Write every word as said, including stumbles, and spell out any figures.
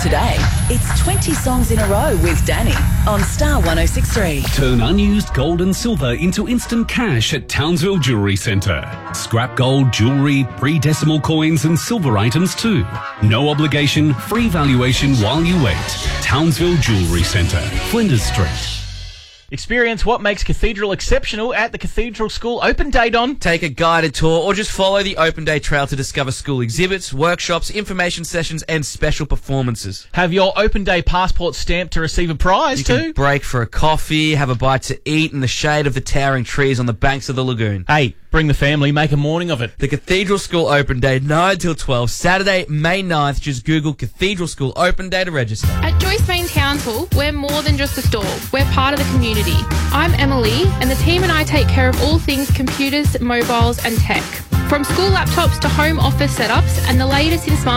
Today, it's twenty songs in a row with Danny on Star one oh six point three. Turn unused gold and silver into instant cash at Townsville Jewellery Centre. Scrap gold, jewellery, pre-decimal coins and silver items too. No obligation, free valuation while you wait. Townsville Jewellery Centre, Flinders Street. Experience what makes Cathedral exceptional at the Cathedral School Open Day, Don. Take a guided tour or just follow the Open Day Trail to discover school exhibits, workshops, information sessions and special performances. Have your Open Day passport stamped to receive a prize You too. can break for a coffee, have a bite to eat in the shade of the towering trees on the banks of the lagoon. Hey, bring the family, make a morning of it. The Cathedral School Open Day, nine till twelve, Saturday, May ninth. Just Google Cathedral School Open Day to register. At Joyce Main Townsville, we're more than just a store. We're part of the community. I'm Emily, and the team and I take care of all things computers, mobiles and tech. From school laptops to home office setups and the latest in smart